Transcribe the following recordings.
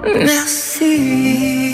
Merci.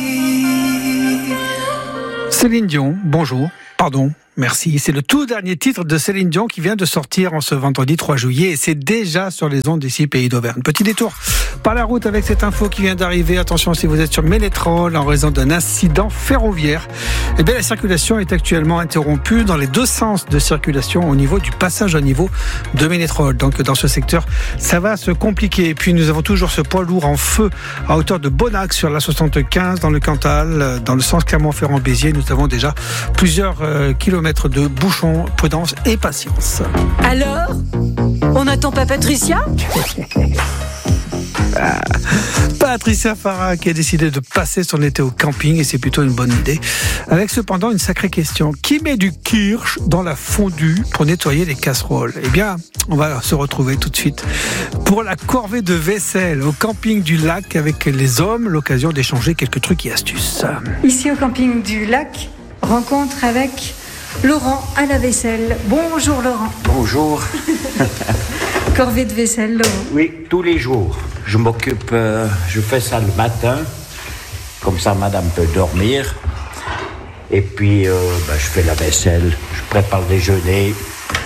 Céline Dion, bonjour, pardon. Merci. C'est le tout dernier titre de Céline Dion qui vient de sortir en ce vendredi 3 juillet et c'est déjà sur les ondes d'ici Pays d'Auvergne. Petit détour par la route avec cette info qui vient d'arriver. Attention si vous êtes sur Ménétrol en raison d'un incident ferroviaire. Eh bien, la circulation est actuellement interrompue dans les deux sens de circulation au niveau du passage à niveau de Ménétrol. Donc dans ce secteur, ça va se compliquer. Et puis nous avons toujours ce poids lourd en feu à hauteur de Bonnac sur la 75 dans le Cantal, dans le sens Clermont-Ferrand-Béziers. Nous avons déjà plusieurs kilomètres de bouchons, prudence et patience. Alors, on n'attend pas Patricia ? Patricia Farah qui a décidé de passer son été au camping et c'est plutôt une bonne idée. Avec cependant une sacrée question. Qui met du kirsch dans la fondue pour nettoyer les casseroles ? Eh bien, on va se retrouver tout de suite pour la corvée de vaisselle au camping du lac avec les hommes. L'occasion d'échanger quelques trucs et astuces. Ici au camping du lac, rencontre avec Laurent à la vaisselle. Bonjour Laurent. Bonjour. Corvée de vaisselle, Laurent. Oui, tous les jours. Je m'occupe, je fais ça le matin, comme ça madame peut dormir. Et puis je fais la vaisselle, je prépare le déjeuner.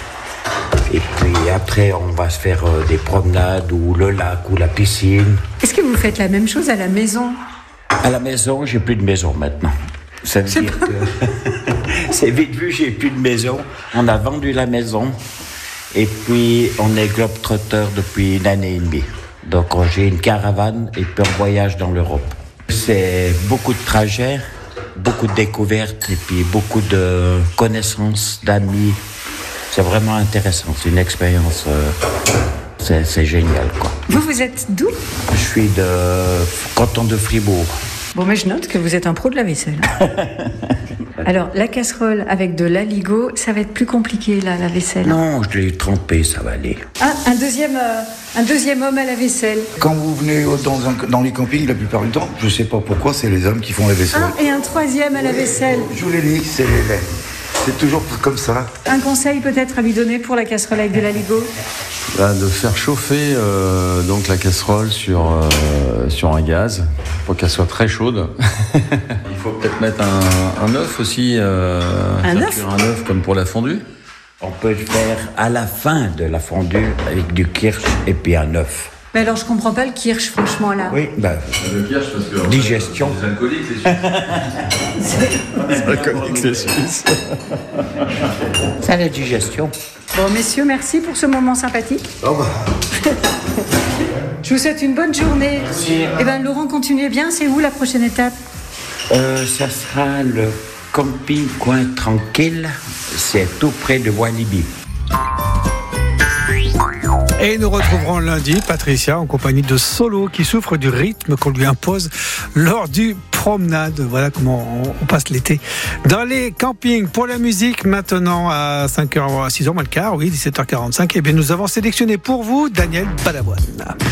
Et puis après on va se faire des promenades ou le lac ou la piscine. Est-ce que vous faites la même chose à la maison ? À la maison, j'ai plus de maison maintenant. Ça veut dire que c'est vite vu, j'ai plus de maison. On a vendu la maison et puis on est globe-trotteur depuis une année et demie. Donc j'ai une caravane et puis on voyage dans l'Europe. C'est beaucoup de trajets, beaucoup de découvertes et puis beaucoup de connaissances, d'amis. C'est vraiment intéressant, c'est une expérience, c'est génial quoi. Vous êtes d'où ? Je suis de canton de Fribourg. Bon, mais je note que vous êtes un pro de la vaisselle. Alors, la casserole avec de l'aligot, ça va être plus compliqué, là, la vaisselle. Non, je l'ai trempé, ça va aller. Ah, un deuxième homme à la vaisselle. Quand vous venez dans les campings, la plupart du temps, je ne sais pas pourquoi, c'est les hommes qui font la vaisselle. Et un troisième à la vaisselle. Je vous l'ai dit, c'est toujours comme ça. Un conseil peut-être à lui donner pour la casserole avec de l'aligot ? De faire chauffer donc la casserole sur un gaz pour qu'elle soit très chaude. Il faut peut-être mettre un œuf aussi. Un œuf comme pour la fondue. On peut le faire à la fin de la fondue avec du kirsch et puis un œuf. Mais alors je comprends pas le kirsch franchement là. Oui, le kirsch parce que digestion. Les alcooliques, c'est suisse. Les alcooliques, c'est suisse. Ça la digestion. Bon messieurs, merci pour ce moment sympathique. Je vous souhaite une bonne journée. Merci. Et Laurent, continuez bien. C'est où la prochaine étape ? Ça sera le camping Coin Tranquille. C'est tout près de Walibi. Et nous retrouverons lundi Patricia en compagnie de Solo qui souffre du rythme qu'on lui impose lors du promenade. Voilà comment on passe l'été dans les campings. Pour la musique, maintenant à 6h moins le quart, oui, 17h45, et bien nous avons sélectionné pour vous Daniel Balavoine.